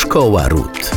Szkoła Ród.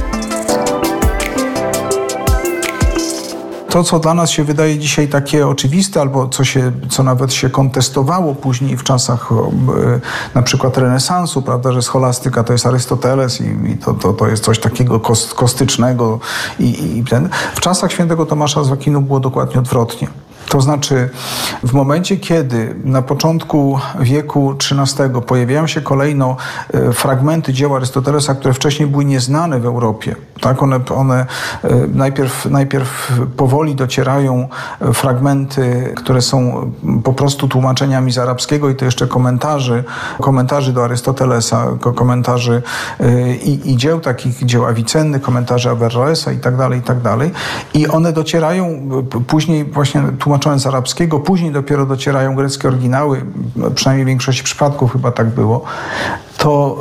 To, co dla nas się wydaje dzisiaj takie oczywiste, albo co nawet się kontestowało później w czasach na przykład renesansu, prawda, że scholastyka to jest Arystoteles i to jest coś takiego kostycznego. W czasach świętego Tomasza z Aquinu było dokładnie odwrotnie. To znaczy, w momencie, kiedy na początku wieku XIII pojawiają się kolejno fragmenty dzieł Arystotelesa, które wcześniej były nieznane w Europie, tak? One najpierw powoli docierają fragmenty, które są po prostu tłumaczeniami z arabskiego i to jeszcze komentarzy do Arystotelesa, komentarzy i dzieł takich, dzieł Avicenny, komentarzy Averroesa i tak dalej. I one docierają później właśnie tłumaczone z arabskiego, później dopiero docierają greckie oryginały, przynajmniej w większości przypadków chyba tak było, to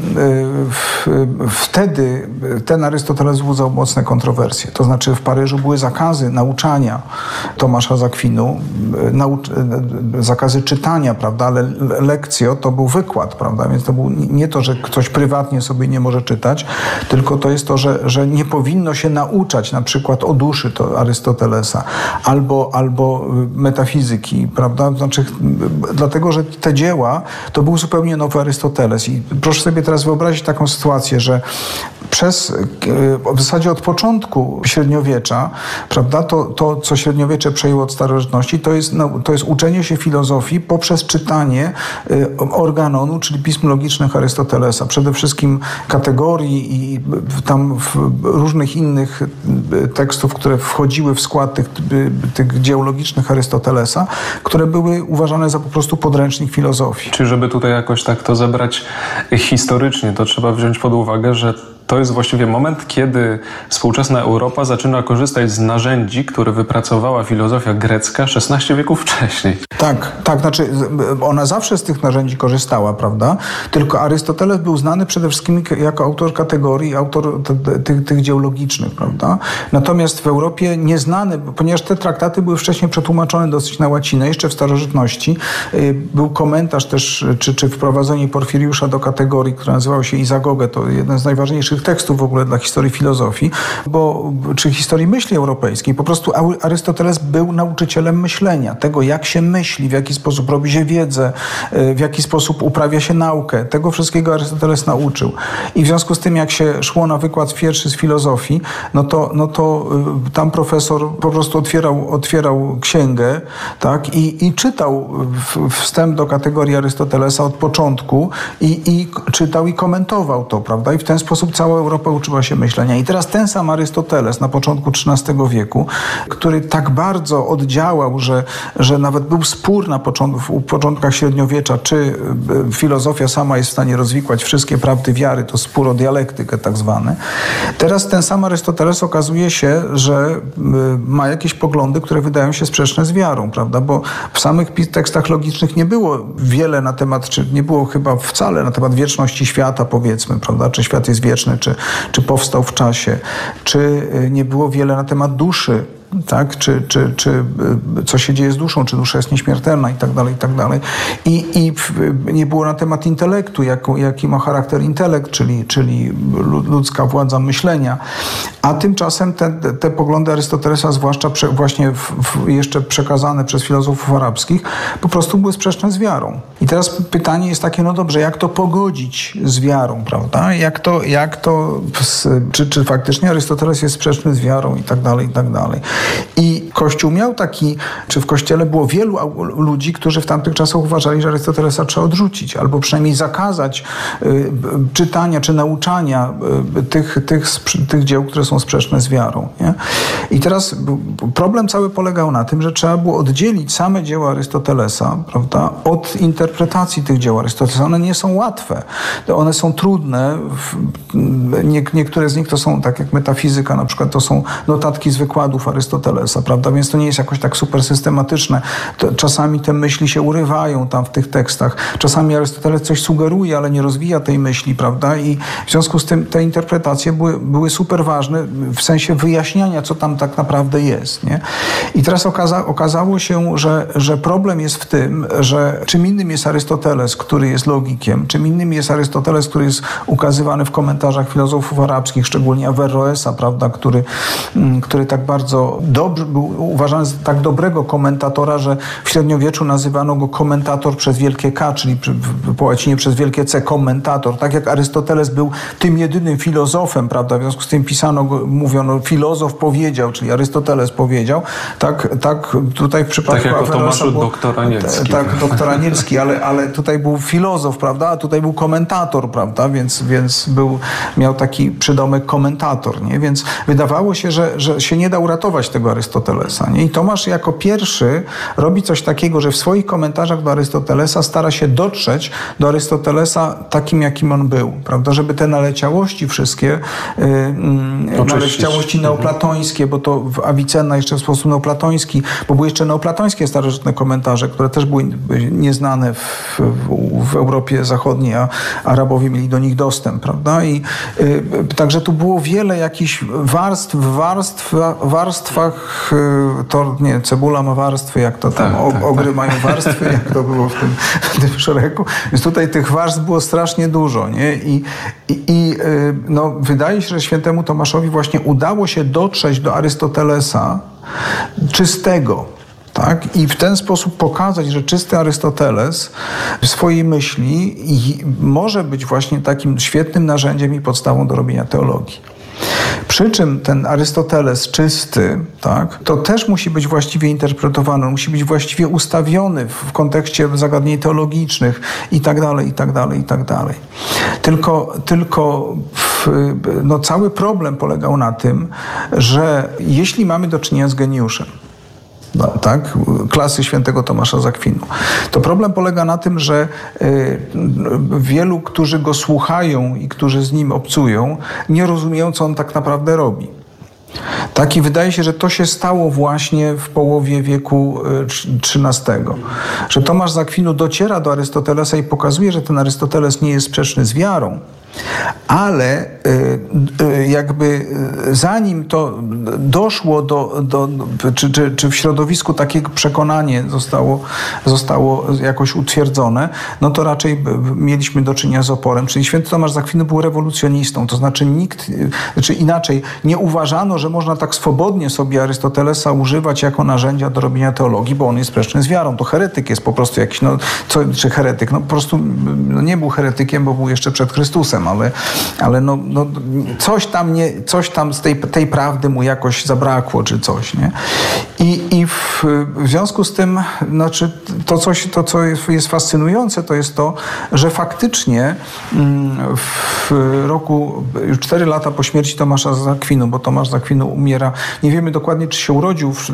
wtedy ten Arystoteles wzbudzał mocne kontrowersje. To znaczy w Paryżu były zakazy nauczania Tomasza z Aquinu, zakazy czytania, prawda, ale lekcjo to był wykład, prawda, więc to był nie to, że ktoś prywatnie sobie nie może czytać, tylko to jest to, że nie powinno się nauczać na przykład o duszy to Arystotelesa, albo metafizyki, prawda, znaczy dlatego, że te dzieła to był zupełnie nowy Arystoteles. I proszę sobie teraz wyobrazić taką sytuację, że w zasadzie od początku średniowiecza, prawda, to co średniowiecze przejęło od starożytności, to jest uczenie się filozofii poprzez czytanie organonu, czyli pism logicznych Arystotelesa. Przede wszystkim kategorii i tam różnych innych tekstów, które wchodziły w skład tych dzieł logicznych Arystotelesa, które były uważane za po prostu podręcznik filozofii. Czyli żeby tutaj jakoś tak to zebrać historycznie, to trzeba wziąć pod uwagę, że to jest właściwie moment, kiedy współczesna Europa zaczyna korzystać z narzędzi, które wypracowała filozofia grecka 16 wieków wcześniej. Tak, znaczy ona zawsze z tych narzędzi korzystała, prawda? Tylko Arystoteles był znany przede wszystkim jako autor kategorii, autor tych dzieł logicznych, prawda? Natomiast w Europie nieznany, ponieważ te traktaty były wcześniej przetłumaczone dosyć na łacinę, jeszcze w starożytności. Był komentarz też, czy wprowadzenie Porfiriusza do kategorii, który nazywał się Izagogę, to jeden z najważniejszych tekstów w ogóle dla historii filozofii, czy historii myśli europejskiej. Po prostu Arystoteles był nauczycielem myślenia, tego jak się myśli, w jaki sposób robi się wiedzę, w jaki sposób uprawia się naukę. Tego wszystkiego Arystoteles nauczył. I w związku z tym, jak się szło na wykład pierwszy z filozofii, no to tam profesor po prostu otwierał księgę, tak, i czytał wstęp do kategorii Arystotelesa od początku i czytał i komentował to, prawda? I w ten sposób cała Europa uczyła się myślenia. I teraz ten sam Arystoteles na początku XIII wieku, który tak bardzo oddziałał, że nawet był spór u początkach średniowiecza, czy filozofia sama jest w stanie rozwikłać wszystkie prawdy wiary, to spór o dialektykę tak zwany. Teraz ten sam Arystoteles okazuje się, że ma jakieś poglądy, które wydają się sprzeczne z wiarą, prawda? Bo w samych tekstach logicznych nie było wiele na temat, czy nie było chyba wcale na temat wieczności świata, powiedzmy, prawda? Czy świat jest wieczny, czy powstał w czasie, czy nie było wiele na temat duszy, tak? Czy co się dzieje z duszą, czy dusza jest nieśmiertelna i tak dalej. I nie było na temat intelektu, jaki ma charakter intelekt, czyli ludzka władza myślenia. A tymczasem te poglądy Arystotelesa, zwłaszcza właśnie jeszcze przekazane przez filozofów arabskich, po prostu były sprzeczne z wiarą. I teraz pytanie jest takie, no dobrze, jak to pogodzić z wiarą, prawda? Czy faktycznie Arystoteles jest sprzeczny z wiarą i tak dalej. I Kościół miał czy w Kościele było wielu ludzi, którzy w tamtych czasach uważali, że Arystotelesa trzeba odrzucić, albo przynajmniej zakazać czytania czy nauczania tych dzieł, które są sprzeczne z wiarą. Nie? I teraz problem cały polegał na tym, że trzeba było oddzielić same dzieła Arystotelesa, prawda, od interpretacji tych dzieł Arystotelesa. One nie są łatwe, one są trudne. Niektóre z nich to są, tak jak metafizyka na przykład, to są notatki z wykładów Arystotelesa, Arystotelesa, prawda? Więc to nie jest jakoś tak super systematyczne. Czasami te myśli się urywają tam w tych tekstach. Czasami Arystoteles coś sugeruje, ale nie rozwija tej myśli, prawda? I w związku z tym te interpretacje były super ważne w sensie wyjaśniania, co tam tak naprawdę jest, nie? I teraz okazało się, że problem jest w tym, że czym innym jest Arystoteles, który jest logikiem, czym innym jest Arystoteles, który jest ukazywany w komentarzach filozofów arabskich, szczególnie Averroesa, prawda, który tak bardzo był uważany za tak dobrego komentatora, że w średniowieczu nazywano go komentator przez wielkie K, czyli po łacinie przez wielkie C, komentator. Tak jak Arystoteles był tym jedynym filozofem, prawda, w związku z tym mówiono, filozof powiedział, czyli Arystoteles powiedział, tak tutaj w przypadku tak jak o Averroesa Tomaszu doktor Anielski. Tak, doktor Anielski, ale tutaj był filozof, prawda, a tutaj był komentator, prawda, więc miał taki przydomek komentator, nie? Więc wydawało się, że się nie da uratować tego Arystotelesa, nie? I Tomasz jako pierwszy robi coś takiego, że w swoich komentarzach do Arystotelesa stara się dotrzeć do Arystotelesa takim, jakim on był, prawda, żeby te naleciałości wszystkie, naleciałości neoplatońskie, bo to Avicenna jeszcze w sposób neoplatoński, bo były jeszcze neoplatońskie starożytne komentarze, które też były nieznane w Europie Zachodniej, a Arabowie mieli do nich dostęp, prawda? I także tu było wiele jakichś warstwach, cebula ma warstwy, jak to tam, ogry mają warstwy, jak to było w tym szeregu. Więc tutaj tych warstw było strasznie dużo, nie? I wydaje się, że świętemu Tomaszowi właśnie udało się dotrzeć do Arystotelesa czystego, tak? I w ten sposób pokazać, że czysty Arystoteles w swojej myśli może być właśnie takim świetnym narzędziem i podstawą do robienia teologii. Przy czym ten Arystoteles czysty, tak, to też musi być właściwie interpretowany, musi być właściwie ustawiony w kontekście zagadnień teologicznych i tak dalej, i tak dalej, i tak dalej. Tylko cały problem polegał na tym, że jeśli mamy do czynienia z geniuszem, tak, klasy świętego Tomasza z Akwinu, to problem polega na tym, że wielu, którzy go słuchają i którzy z nim obcują, nie rozumieją, co on tak naprawdę robi. Tak, i wydaje się, że to się stało właśnie w połowie wieku XIII. Że Tomasz z Akwinu dociera do Arystotelesa i pokazuje, że ten Arystoteles nie jest sprzeczny z wiarą, ale jakby zanim to doszło czy w środowisku takie przekonanie zostało jakoś utwierdzone, no to raczej mieliśmy do czynienia z oporem. Czyli święty Tomasz z Akwinu był rewolucjonistą, to znaczy inaczej, nie uważano, że można tak swobodnie sobie Arystotelesa używać jako narzędzia do robienia teologii, bo on jest sprzeczny z wiarą. To heretyk jest po prostu jakiś, czy heretyk, po prostu nie był heretykiem, bo był jeszcze przed Chrystusem, ale coś tam z tej prawdy mu jakoś zabrakło, czy coś, nie? I w związku z tym, znaczy to co jest fascynujące, to jest to, że faktycznie w roku, już 4 lata po śmierci Tomasza z Akwinu, bo Tomasz z Akwinu umiera, nie wiemy dokładnie, czy się urodził w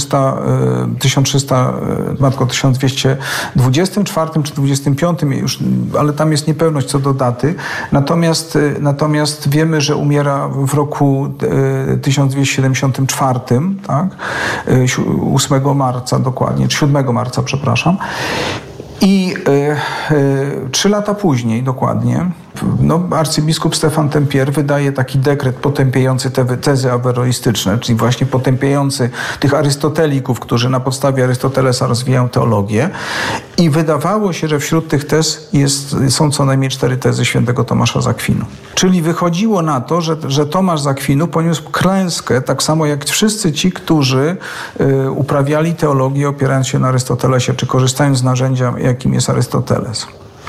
1224 czy 25, ale tam jest niepewność co do daty. Natomiast wiemy, że umiera w roku 1274, tak? 8 marca dokładnie, czy 7 marca, przepraszam. I 3 lata później dokładnie arcybiskup Stefan Tempier wydaje taki dekret potępiający te tezy aweroistyczne, czyli właśnie potępiający tych arystotelików, którzy na podstawie Arystotelesa rozwijają teologię. I wydawało się, że wśród tych tez są co najmniej 4 tezy świętego Tomasza z Akwinu. Czyli wychodziło na to, że Tomasz z Akwinu poniósł klęskę, tak samo jak wszyscy ci, którzy uprawiali teologię opierając się na Arystotelesie, czy korzystając z narzędzia, jakim jest Arystoteles.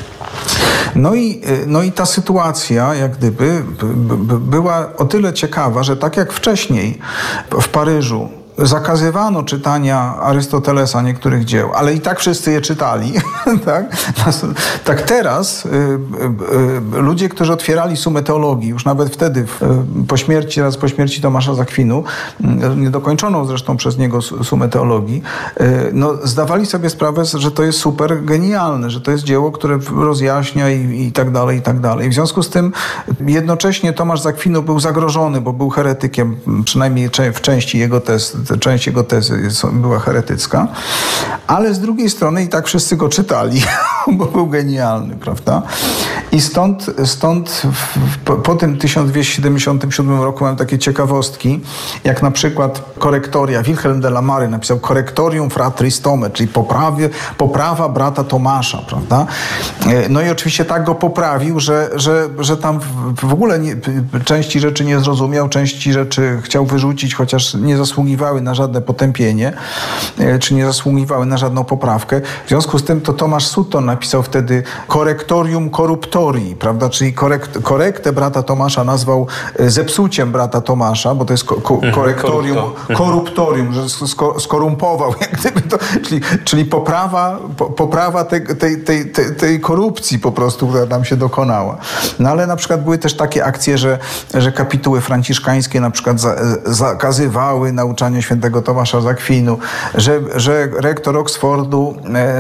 No i ta sytuacja jak gdyby była o tyle ciekawa, że tak jak wcześniej w Paryżu zakazywano czytania Arystotelesa niektórych dzieł, ale i tak wszyscy je czytali. Tak teraz ludzie, którzy otwierali Summę Teologii, już nawet wtedy po śmierci Tomasza z Akwinu, niedokończoną zresztą przez niego Summę Teologii, zdawali sobie sprawę, że to jest super genialne, że to jest dzieło, które rozjaśnia i tak dalej, i tak dalej. W związku z tym jednocześnie Tomasz z Akwinu był zagrożony, bo był heretykiem, przynajmniej w części jego tez część jego tezy była heretycka, ale z drugiej strony i tak wszyscy go czytali, bo był genialny, prawda? I stąd po tym 1277 roku mam takie ciekawostki, jak na przykład korektoria. Wilhelm de la Mary napisał Correctorium Fratris Tome, czyli poprawa brata Tomasza, prawda? No i oczywiście tak go poprawił, że tam w ogóle części rzeczy nie zrozumiał, części rzeczy chciał wyrzucić, chociaż nie zasługiwały na żadne potępienie, czy nie zasługiwały na żadną poprawkę. W związku z tym to Tomasz Sutton napisał wtedy Correctorium Corruptorii, prawda? Czyli korektę brata Tomasza nazwał zepsuciem brata Tomasza, bo to jest Correctorium Corruptorium, że skorumpował, jak gdyby to, czyli poprawa tej korupcji po prostu, która tam się dokonała. No ale na przykład były też takie akcje, że kapituły franciszkańskie na przykład zakazywały nauczania świętego Tomasza z Akwinu, że rektor Oxfordu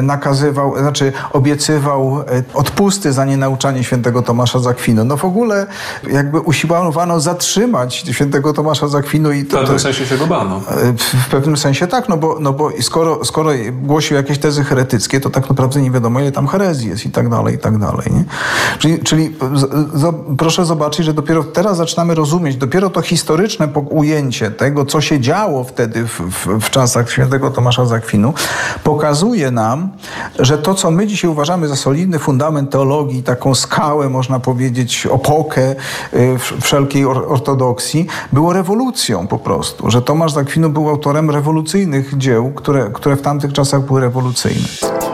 obiecywał odpusty za nienauczanie świętego Tomasza z Akwinu. No w ogóle jakby usiłowano zatrzymać świętego Tomasza z Akwinu i to... W pewnym sensie się go bano. W pewnym sensie tak, no bo skoro głosił jakieś tezy heretyckie, to tak naprawdę nie wiadomo, ile tam herezji jest i tak dalej, nie? Czyli proszę zobaczyć, że dopiero teraz zaczynamy rozumieć, dopiero to historyczne ujęcie tego, co się działo wtedy w czasach świętego Tomasza z Akwinu, pokazuje nam, że to, co my dzisiaj uważamy za solidny fundament teologii, taką skałę, można powiedzieć, opokę wszelkiej ortodoksji, było rewolucją po prostu, że Tomasz z Akwinu był autorem rewolucyjnych dzieł, które w tamtych czasach były rewolucyjne.